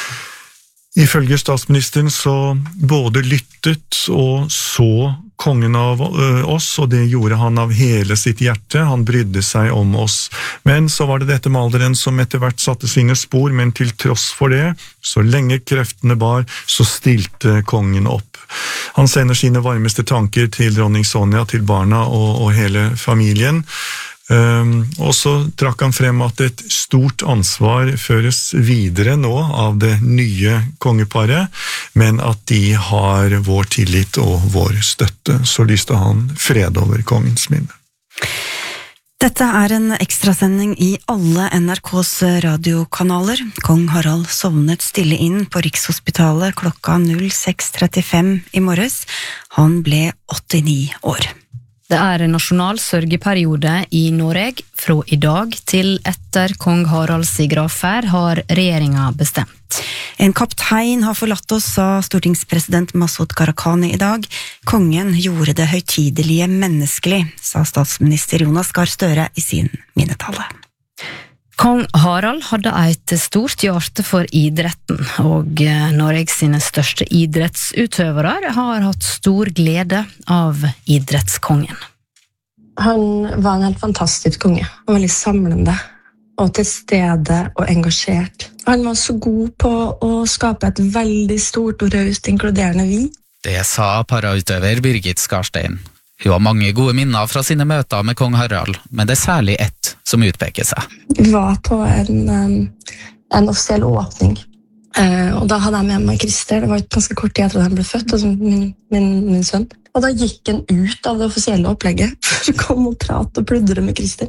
Ifølge statsministeren så både lyttet og så kongen av oss, og det gjorde han av hele sitt hjerte. Han brydde seg om oss. Men så var det dette med alderen som etter hvert satte sine spor, men til tross for det, så lenge kreftene bar, så stilte kongen opp. Han sender sine varmeste tanker til dronning Sonja, til barna og, og hele familien. Um, og så trakk han frem at et stort ansvar føres videre nå av det nye kongeparet, men at de har vår tillit og vår støtte. Så lyste han fred over kongens minne. Dette er en ekstrasending i alle N R K's radiokanaler. Kong Harald sovnet stille inn på Rikshospitalet klokka seks trettifem i morges. Han ble åttini år. Det er en nasjonal sørgeperiode i Norge fra i dag til etter kong Haralds gravferd har regjeringa bestemt. En kaptein har forlatt oss, sa stortingspresident Masud Gharahkhani i dag. Kongen gjorde det høytidelige menneskelig, sa statsminister Jonas Gahr Støre i sin minnetale. Kong Harald hadde et stort hjerte for idretten, og Norge sine største idrettsutøvere har hatt stor glede av idrettskongen. Han var en helt fantastisk konge, og veldig samlende, og til stede og engasjert. Han var så god på å skape et veldig stort og raust inkluderende vi. Det sa parautøver Birgit Skarstein. Hun har mange gode minner fra sine møter med kong Harald, men det er særlig ett som utpeker seg. Vi var på en, en offisiell åpning, og da hadde jeg med meg Christer. Det var ganske kort tid etter at han ble født, altså min, min, min sønn. Og da gikk han ut av det offisielle opplegget for å komme og prate og pludre med Christer.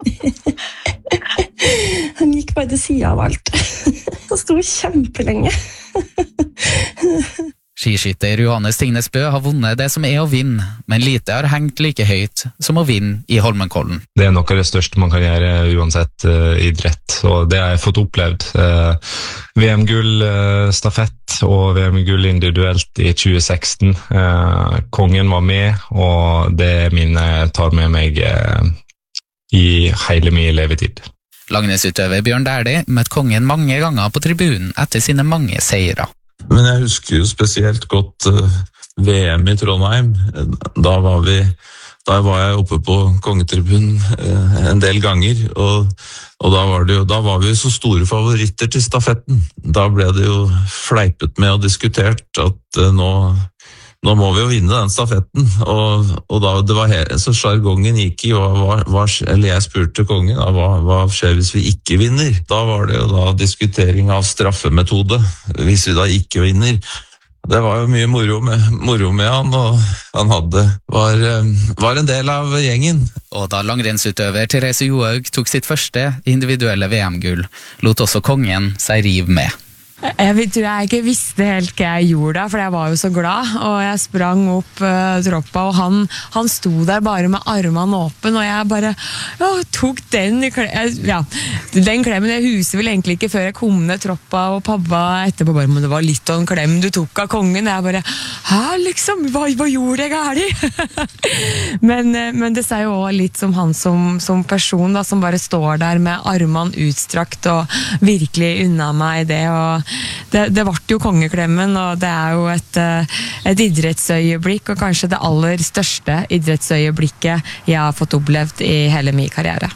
Han gikk bare til siden av alt. Han sto kjempelenge. Skiskytter Johannes Tingnesbø har vunnet det som er å vinne, men lite har hengt like høyt som å vinne i Holmenkollen. Det er noe av det største man kan gjøre uansett uh, idrett, og det har jeg fått opplevd. Uh, V M-gull uh, stafett og V M-gull individuelt i tjue seksten. Uh, kongen var med, og det minnet tar med meg uh, i hele min levetid. Langrennsutøver Bjørn Dæhlie møtte kongen mange ganger på tribunen etter sine mange seire. Men jeg husker jo spesielt godt uh, V M i Trondheim. Da var, vi, da var jeg oppe på kongetribunen uh, en del ganger, og, og da, var det jo, da var vi jo så store favoritter til stafetten. Da ble det jo fleipet med og diskutert at uh, nå, nå må vi jo vinne den stafetten. Og, og da det var he- så sjargongen gikk i, hva, hva, hva, eller jeg spurte kongen, da, hva, hva skjer hvis vi ikke vinner? Da var det jo da diskutering av straffemetode, hvis vi da ikke vinner. Det var jo mye moro med, moro med han, og han hadde, var, var en del av gjengen. Og da langrennsutøver Therese Johaug tok sitt første individuelle V M-gull, lot også kongen seg rive med. Jeg tror jeg ikke visste helt hva jeg gjorde da, for jeg var jo så glad, og jeg sprang opp uh, troppa, og han, han sto der bare med armene åpen, og jeg bare ja, tok den klemmen, ja, den klemmen. Jeg huset vel egentlig ikke før jeg kom ned troppa, og pappa etterpå bare, men det var litt av en klem du tok av kongen. Jeg bare, hæ, liksom, hva, hva gjorde jeg gærlig? men, men det sier jo også litt som han som, som person, da, som bare står der med armene utstrakt, og virkelig unna meg det, og Det, det ble jo kongeklemmen, og det er jo et, et idrettsøyeblikk, og kanskje det aller største idrettsøyeblikket jeg har fått opplevd i hele min karriere.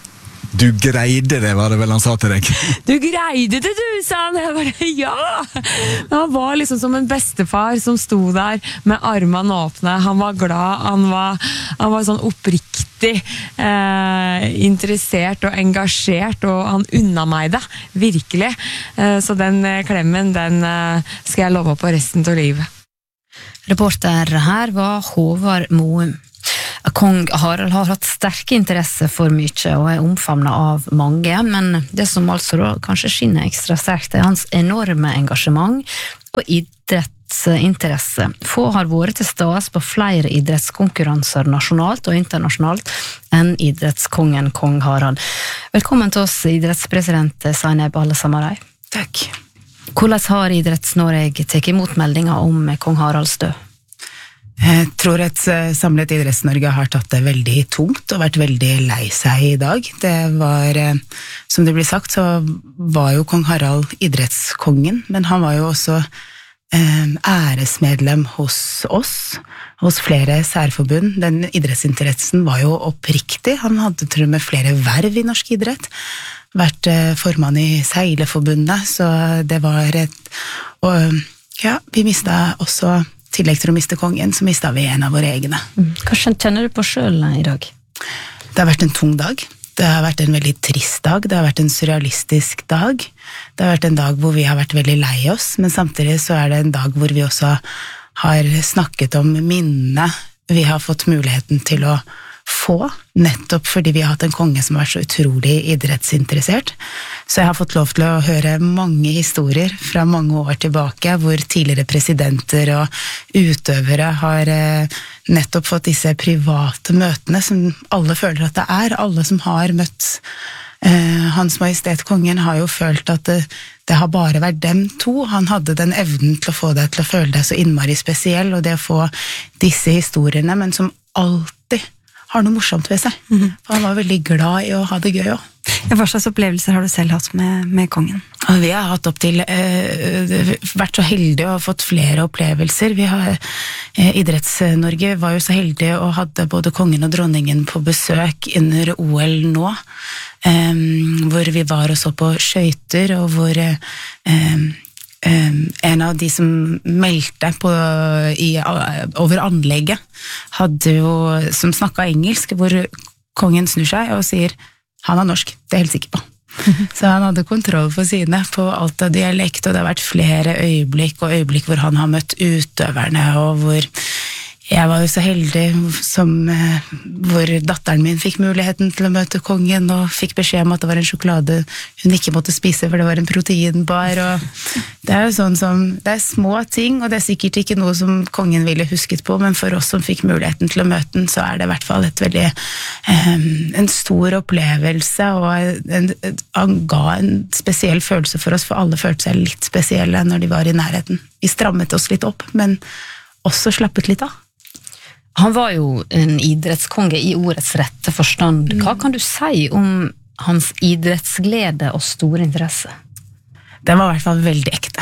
Du greide det, var det vel han sa til deg? Du greide det, du, sa han. Jeg bare, ja! Han var liksom som en bestefar som sto der med armene åpne. Han var glad, han var, han var sånn oppriktig eh, interessert og engasjert, og han unna meg det, virkelig. Eh, så den klemmen, den eh, skal jeg love på resten av livet. Reporter her var Håvard Moum. Kong Harald har hatt sterke interesse for mye og er omfavnet av mange, men det som altså da kanskje skinner ekstra sterkt er hans enorme engasjement og idrettsinteresse. Få har vært til stede på flere idrettskonkurranser nasjonalt og internasjonalt enn idrettskongen Kong Harald. Velkommen til oss, idrettspresident Zainab Al-Samarai. Takk. Hvordan har Idretts-Norge tatt imot meldinga om Kong Haralds død? Jeg tror et samlet Idretts-Norge har tatt det veldig tungt og vært veldig lei seg i dag. Det var, som det blir sagt, så var jo Kong Harald idrettskongen, men han var jo også æresmedlem hos oss, hos flere særforbund. Den idrettsinteressen var jo oppriktig. Han hadde til og med flere verv i norsk idrett. Vært formann i Seileforbundet, så det var et... Og ja, vi mistet også... tillegg til å miste kongen, så mistet vi en av våre egne. Hva kjenner du på selv i dag? Det har vært en tung dag. Det har vært en veldig trist dag. Det har vært en surrealistisk dag. Det har vært en dag hvor vi har vært veldig lei oss, men samtidig så er det en dag hvor vi også har snakket om minnene vi har fått muligheten til å få, nettopp fordi vi har hatt en konge som har vært så utrolig idrettsinteressert. Så jeg har fått lov til å høre mange historier fra mange år tilbake, hvor tidligere presidenter og utøvere har nettopp fått disse private møtene, som alle føler at det er. Alle som har møtt eh, Hans Majestet Kongen har jo følt at det, det har bare vært dem to. Han hadde den evnen til å få deg til å føle deg så innmari spesiell, og det å få disse historiene, men som alltid har noe morsomt ved seg. Mm-hmm. Han var veldig glad i å ha det gøy også. Hva slags opplevelser har du selv hatt med, med kongen? Vi har hatt opp til, eh, vært så heldige og fått flere opplevelser. Vi har, eh, Idretts-Norge var jo så heldige og hadde både kongen og dronningen på besøk under O L nå, eh, hvor vi var og så på skøyter, og hvor eh, Um, en av de som meldte på, i, over anlegget hadde jo, som snakket engelsk, hvor kongen snur seg og sier han er norsk, det er jeg helt sikker på. Mm-hmm. Så han hadde kontroll på sine på alt av dialekt, og det har vært flere øyeblikk og øyeblikk hvor han har møtt utøverne, og hvor jeg var jo så heldig som, hvor datteren min fikk muligheten til å møte kongen, og fikk beskjed om at det var en sjokolade hun ikke måtte spise, for det var en proteinbar, og det er jo sånn som, det er små ting, og det er sikkert ikke noe som kongen ville husket på, men for oss som fikk muligheten til å møte den, så er det i hvert fall et veldig, um, en stor opplevelse, og en, han ga en spesiell følelse for oss, for alle følte seg litt spesielle når de var i nærheten. Vi strammet oss litt opp, men også slappet litt av. Han var jo en idrettskonge i ordets rette forstand. Hva kan du si om hans idrettsglede og store interesse? Den var i hvert fall veldig ekte.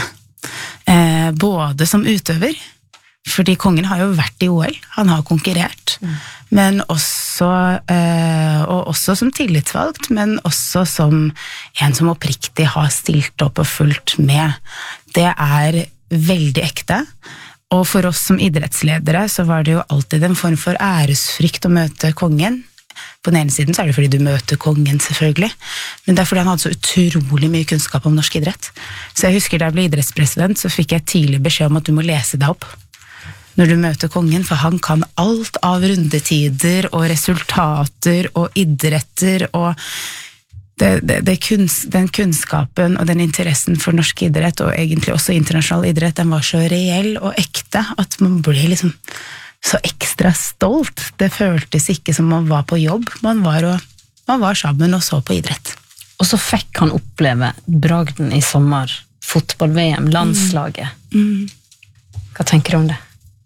Eh, både som utøver, fordi kongen har jo vært i O L, han har konkurrert, mm. men også, eh, og også som tillitsvalgt, men også som en som oppriktig har stilt opp og fulgt med. Det er veldig ekte. Og for oss som idrettsledere så var det jo alltid en form for æresfrykt å møte kongen. På den ene siden så er det fordi du møter kongen selvfølgelig, men det er fordi han hadde så utrolig mye kunnskap om norsk idrett. Så jeg husker da jeg ble idrettspresident, så fikk jeg tidlig beskjed om at du må lese deg opp når du møter kongen, for han kan alt av rundetider og resultater og idretter og Det, det, det kunst, den kunnskapen og den interessen for norsk idrett, og egentlig også internasjonal idrett, den var så reell og ekte at man ble liksom så ekstra stolt. Det føltes ikke som man var på jobb, man var, og, man var sammen og så på idrett. Og så fikk han oppleve bragden i sommer, fotball-V M, landslaget. Mm. Mm. Hva tenker du om det?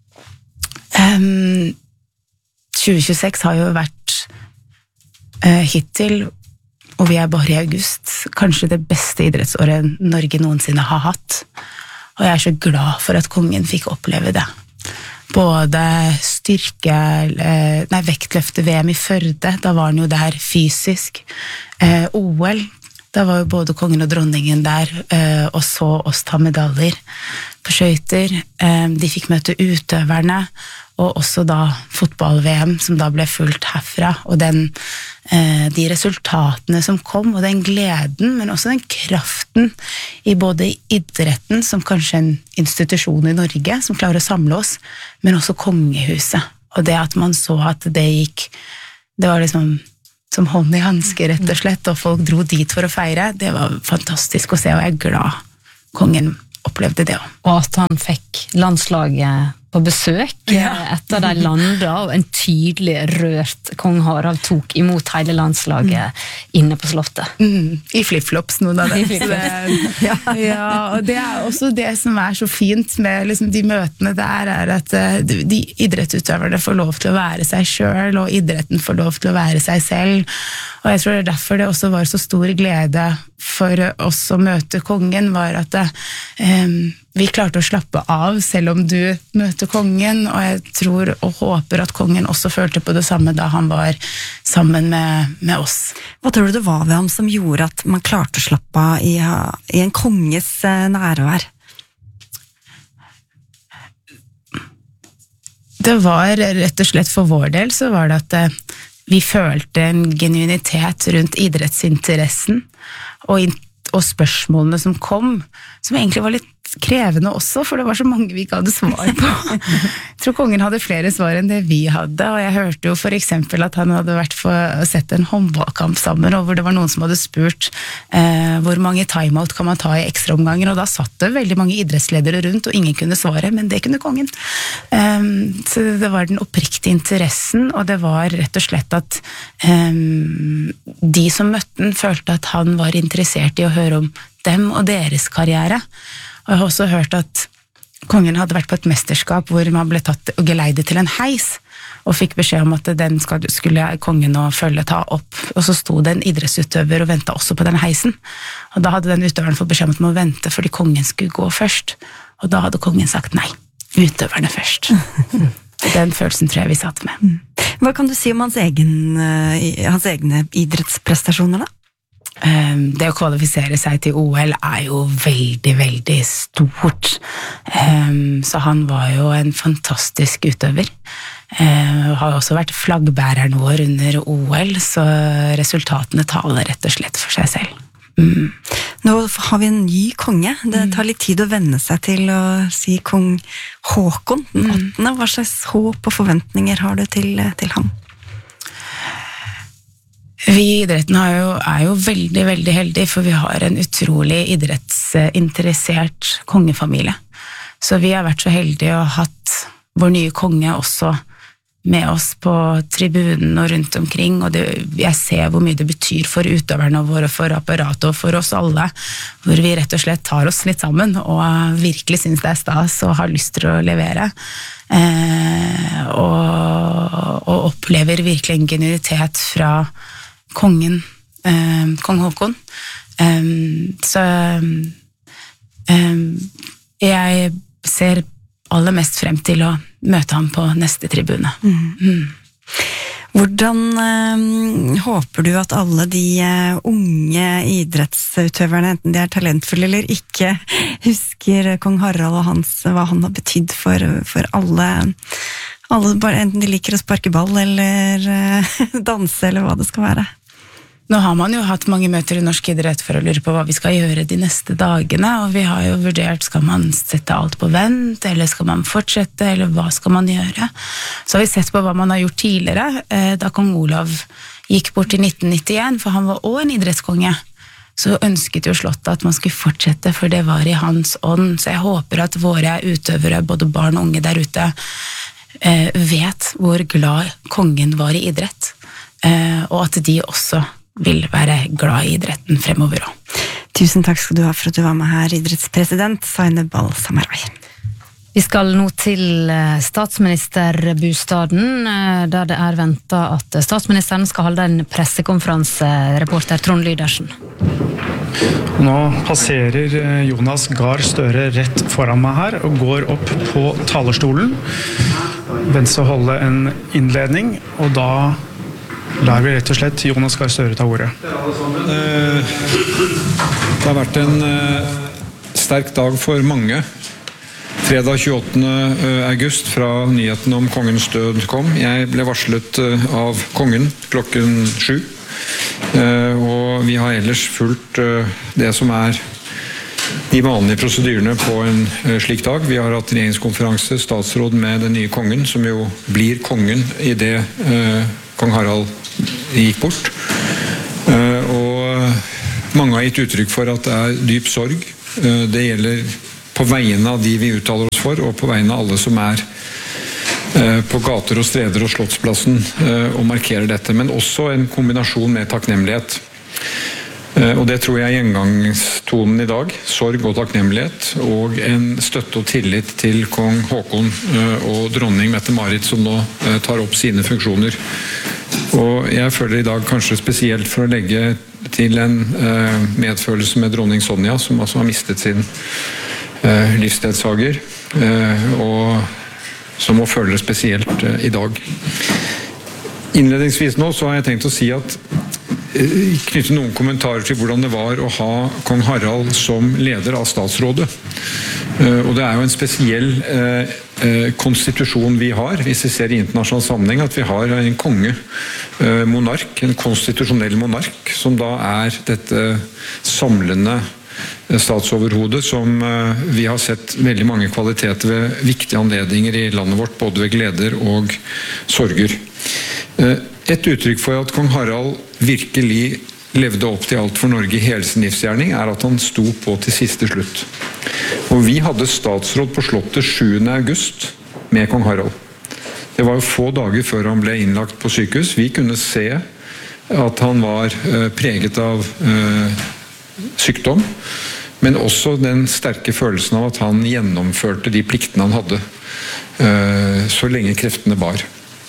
Um, tjue tjueseks har jo vært uh, hittil, og vi er bare i august, kanskje det beste idrettsåret Norge noensinne har hatt. Og jeg er så glad for at kongen fikk oppleve det. Både styrke, eh, nei, vektløfte-V M i Førde, da var han jo der fysisk. Eh, O L, da var jo både kongen og dronningen der, eh, og så oss ta medaljer på skøyter. Eh, de fikk møte utøverne, og også da fotball-V M, som da ble fulgt herfra, og den, eh, de resultatene som kom, og den gleden, men også den kraften i både idretten, som kanskje en institusjon i Norge, som klarer å samle oss, men også kongehuset. Og det at man så at det gikk, det var liksom som hånd i handske, rett og slett, og folk dro dit for å feire, det var fantastisk å se, og jeg er glad kongen opplevde det også. Og at han fikk landslaget på besøk ja. etter de landet, og en tydelig rørt kong Harald tok imot hele landslaget mm. inne på slottet. Mm. I flip-flops noen av det. ja. ja, og det er også det som er så fint med liksom, de møtene der, er at uh, de idrettsutøverne får lov til å være seg selv, og idretten får lov til å være seg selv. Og jeg tror det er derfor det også var så stor glede for oss å møte kongen, var at um, vi klarte å slappe av selv om du møter kongen, og jeg tror og håper at kongen også følte på det samme da han var sammen med, med oss. Hva tror du det var ved ham som gjorde at man klarte å slappe av i, i en konges nærvær? Det var rett og slett for vår del så var det at vi følte en genuinitet rundt idrettsinteressen og, og spørsmålene som kom, som egentlig var litt krevende også, for det var så mange vi ikke hadde svar på. Jeg tror kongen hadde flere svar enn det vi hadde, og jeg hørte jo for eksempel at han hadde vært for sett en håndballkamp sammen, og hvor det var noen som hadde spurt eh, hvor mange timeout kan man ta i ekstraomganger, og da satt det veldig mange idrettsledere rundt, og ingen kunne svare, men det kunne kongen. Um, så det var den oppriktige interessen, og det var rett og slett at um, de som møtte den følte at han var interessert i å høre om dem og deres karriere. Og jeg har også hørt at kongen hadde vært på et mesterskap hvor man ble tatt og geleidet til en heis, og fikk beskjed om at den skulle kongen og følge ta opp, og så sto det en idrettsutøver og ventet også på den heisen, og da hadde den utøveren fått beskjed om at man vente fordi kongen skulle gå først, og da hadde kongen sagt nei, utøverne først. Den følelsen tror jeg vi satt med. Hva kan du si om hans, egen, hans egne idrettsprestasjoner da? Det å kvalifisere seg til O L er jo veldig, veldig stort. Så han var jo en fantastisk utøver. Har også vært flaggbæreren vår under O L, så resultatene taler rett og slett for seg selv. Mm. Nå har vi en ny konge. Det tar litt tid å venne seg til å si kong Håkon den åttende. Hva slags håp og forventninger har du til, til ham? Vi i idretten er jo, er jo veldig, veldig heldige, for vi har en utrolig idrettsinteressert kongefamilie. Så vi har vært så heldige å ha hatt vår nye konge også med oss på tribunen og rundt omkring, og det, jeg ser hvor mye det betyr for utøverne våre, for apparatet og for oss alle, hvor vi rett og slett tar oss litt sammen og virkelig synes det er stas og har lyst til å levere. Eh, og, og opplever virkelig en genuinitet fra kongen, eh, kong Håkon. Um, så um, jeg ser aller mest frem til å møte ham på neste tribune. Mm. Mm. Hvordan eh, håper du at alle de eh, unge idrettsutøverne, enten de er talentfulle eller ikke, husker kong Harald og hans, hva han har betydd for, for alle, alle, enten de liker å sparke ball eller eh, danse eller hva det skal være? Nå har man jo hatt mange møter i norsk idrett for å lure på hva vi skal gjøre de neste dagene, og vi har jo vurdert, skal man sette alt på vent, eller skal man fortsette, eller hva skal man gjøre? Så har vi sett på hva man har gjort tidligere, da kong Olav gikk bort i nitten nittien, for han var også en idrettskonge. Så ønsket jo slottet at man skulle fortsette, for det var i hans ånd. Så jeg håper at våre utøvere, både barn og unge der ute, vet hvor glad kongen var i idrett, og at de også vil være glad i idretten fremover også. Tusen takk skal du ha for at du var med her, idrettspresident Zainab Al-Samarai. Vi skal nå til statsministerbostaden, der det er ventet at statsministeren skal holde en pressekonferanse, reporter Trond Lydersen. Nå passerer Jonas Gahr Støre rett foran meg her og går opp på talerstolen. Venstre holde en innledning, og da lar vi rett og slett Jonas Gahr Støre ta ordet. Det har vært en sterk dag for mange. Fredag tjueåttende august fra nyheten om kongens død kom. Jeg ble varslet av kongen klokken sju. Og vi har ellers fulgt det som er de vanlige prosedyrene på en slik dag. Vi har hatt regjeringskonferanse, statsråd med den nye kongen, som jo blir kongen i det kong Harald gikk bort. Og mange har gitt uttrykk for at det er dyp sorg. Det gjelder på vegne av de vi uttaler oss for, og på vegne av alle som er på gater og streder og Slottsplassen og markerer dette, men også en kombinasjon med takknemlighet. Og det tror jeg er gjengangstonen i dag, sorg og takknemlighet, og en støtte og tillit til kong Håkon og dronning Mette-Marit som nå tar opp sine funksjoner. Og jeg føler i dag kanskje spesielt for å legge til en medfølelse med dronning Sonja, som altså har mistet sin livsledsager, og som må føle det spesielt i dag. Innledningsvis nå så har jeg tenkt å si at knytte noen kommentarer til hvordan det var å ha kong Harald som leder av statsrådet. Og det er jo en spesiell eh, konstitusjon vi har, hvis vi ser i internasjonal sammenheng, at vi har en konge, eh, monark, en konstitusjonell monark, som da er dette samlende statsoverhodet som eh, vi har sett veldig mange kvaliteter ved viktige anledninger i landet vårt, både ved gleder og sorger. Eh, Et uttrykk for at kong Harald virkelig levde opp til alt for Norge i hele sin livsgjerning, er at han sto på til siste slutt. Og vi hadde statsråd på Slottet sjuende august med kong Harald. Det var jo få dager før han ble innlagt på sykehus. Vi kunne se at han var preget av øh, sykdom, men også den sterke følelsen av at han gjennomførte de pliktene han hadde, øh, så lenge kreftene bar.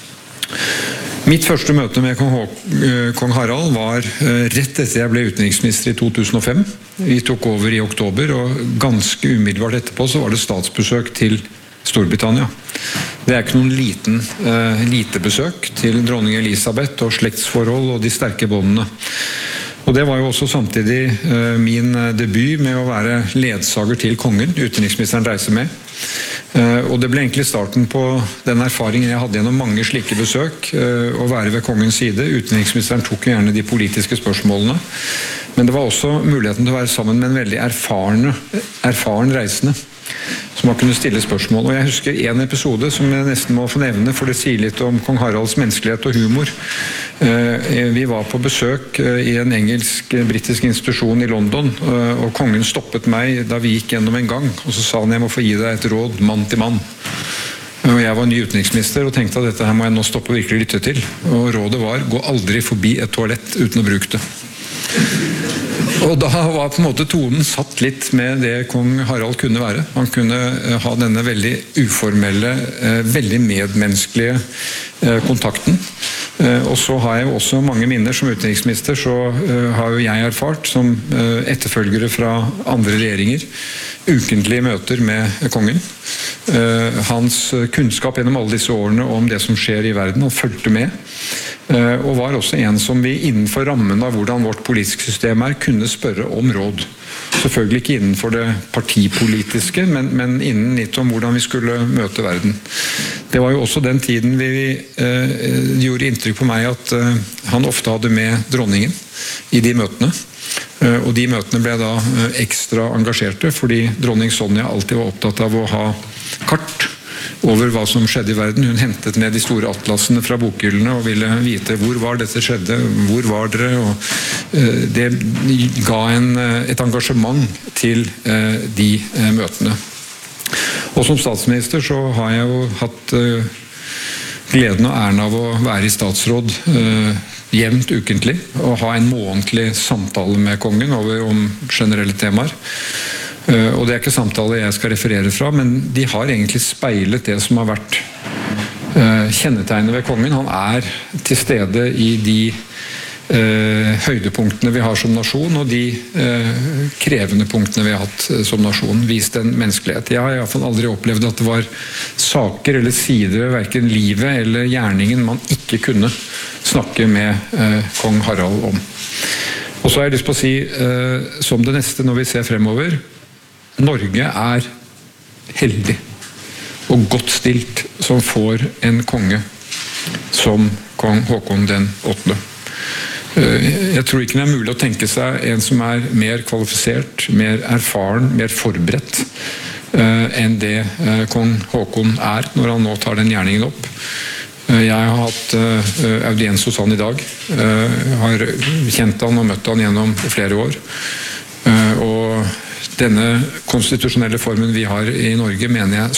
Mitt første møte med kong, kong Harald var rett etter jeg ble utenriksminister i to tusen og fem. Vi tok over i oktober, og ganske umiddelbart etterpå så var det statsbesøk til Storbritannia. Det er ikke noen liten, uh, lite besøk til dronning Elisabeth og slektsforhold og de sterke båndene. Og det var jo også samtidig uh, min debut med å være ledsager til kongen, utenriksministeren reiser med. Uh, og det ble egentlig starten på den erfaringen jeg hadde gjennom mange slike besøk, uh, å være ved kongens side. Utenriksministeren tok jo gjerne de politiske spørsmålene, men det var også muligheten til å være sammen med en veldig erfarne, erfaren reisende, som man kunne stille spørsmål. Og jeg husker en episode som jeg nesten må få nevne, for det sier litt om kong Haralds menneskelighet og humor. Vi var på besøk i en engelsk-britisk institusjon i London, og kongen stoppet meg da vi gikk gjennom en gang, og så sa han jeg må få gi deg et råd, mann til mann. Og jeg var ny utenriksminister og tenkte at dette her må jeg nå stoppe og virkelig lytte til. Og rådet var, gå aldri forbi et toalett uten å bruke det. Og da var på en måte tonen satt litt med det kong Harald kunne være. Han kunne ha denne veldig uformelle, veldig medmenneskelige kontakten. Og så har jeg jo også mange minner som utenriksminister, så har jo jeg erfart som etterfølgere fra andre regjeringer, ukentlige møter med kongen. Hans kunnskap gjennom alle disse årene om det som skjer i verden, han fulgte med. Og var også en som vi innenfor rammen av hvordan vårt politiske system er, kunne spørre om råd. Selvfølgelig ikke innenfor det partipolitiske, men, men innen litt om hvordan vi skulle møte verden. Det var jo også den tiden vi eh, gjorde inntrykk på meg at eh, han ofte hadde med dronningen i de møtene. Eh, og de møtene ble da eh, ekstra engasjerte, fordi dronning Sonja alltid var opptatt av å ha kart over hva som skjedde i verden. Hun hentet ned de store atlasene fra bokhyllene og ville vite hvor var dette skjedde, hvor var dere, og uh, det ga en, et engasjement til uh, de uh, møtene. Og som statsminister så har jeg jo hatt uh, gleden og æren av å være i statsråd uh, jevnt ukentlig, og ha en månedlig samtale med kongen over om generelle temaer. Og det er ikke samtaler jeg skal referere fra, men de har egentlig speilet det som har vært kjennetegnet ved kongen. Han er til stede i de eh, høydepunktene vi har som nasjon, og de eh, krevende punktene vi har hatt eh, som nasjon, vist en menneskelighet. Jeg har i hvert fall aldri opplevd at det var saker eller sider ved hverken livet eller gjerningen man ikke kunne snakke med eh, kong Harald om. Og så har jeg lyst på å si, eh, som det neste når vi ser fremover, Norge er heldig og godt stilt som får en konge som kong Håkon den åttende. Jeg tror ikke det er mulig å tenke seg en som er mer kvalifisert, mer erfaren, mer forberedt enn det kong Håkon er når han nå tar den gjerningen opp. Jeg har hatt audiens hos han i dag, har kjent han og møtt han gjennom flere år, og denne konstitusjonelle formen vi har i Norge mener jeg